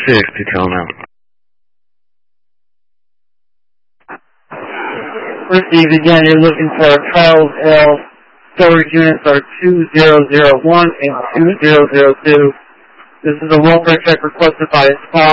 detail now. Received again, you're looking for Charles L. Storage units are 2001 and 2002. This is a welfare check requested by